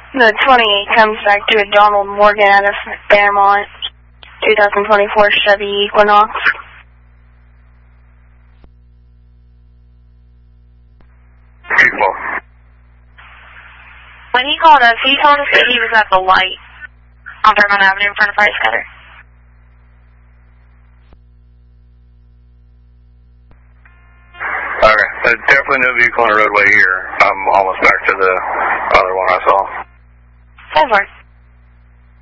The 28 comes back to a Donald Morgan out of Fairmont, 2024 Chevy Equinox. When he called us, he told us that he was at the light on Fairmont Avenue in front of Price Cutter. Okay, there's definitely no vehicle on the roadway here. I'm almost back to the other one I saw. 10-4.